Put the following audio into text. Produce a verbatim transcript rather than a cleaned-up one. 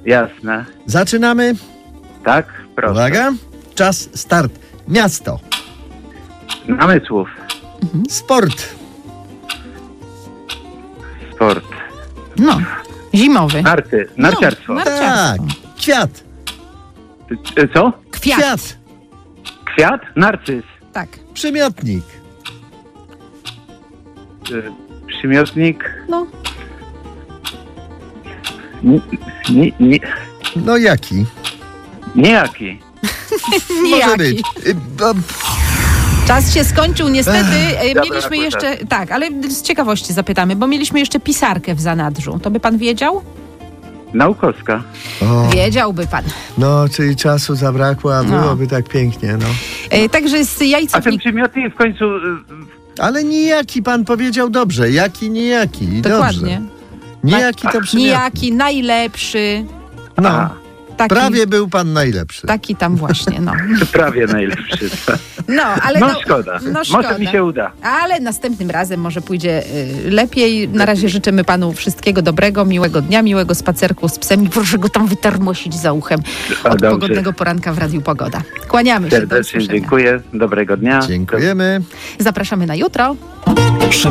Jasne. Zaczynamy. Tak, proszę. Uwaga. Czas, start. Miasto. Namysłów. Sport. Sport. No, zimowy. Narty. Narciarstwo. No, nar- Tak. Narciarstwo. Kwiat. E, Co? Kwiat. Kwiat. Kwiat? Narcyz. Tak. Przymiotnik. E, Przymiotnik. No, Ni, ni, ni, No jaki? niejaki. Może nijaki. być. Y, bo- Czas się skończył niestety. E, Dobra, Mieliśmy płyta. jeszcze, tak, ale z ciekawości zapytamy, bo mieliśmy jeszcze pisarkę w zanadrzu. To by pan wiedział? Naukowska. O, Wiedziałby pan. no, czyli czasu zabrakło, a No. byłoby tak pięknie, no. E, Także z A ten jajcownik... przymiotnik w końcu... e, Ale nijaki pan powiedział dobrze. Jaki, nijaki. Dokładnie. Dobrze. Nijaki to przymiotnik. Nijaki, najlepszy. No, A, Taki, prawie był pan najlepszy. taki tam właśnie, no. prawie najlepszy. No, ale No no, szkoda. No szkoda. Może mi się uda. Ale następnym razem może pójdzie y, lepiej. Na razie życzymy panu wszystkiego dobrego, miłego dnia, miłego spacerku z psem i proszę go tam wytarmosić za uchem A, od dobrze. pogodnego poranka w Radiu Pogoda. Kłaniamy się. Do Serdecznie usłyszenia. dziękuję. Dobrego dnia. Dziękujemy. Zapraszamy na jutro.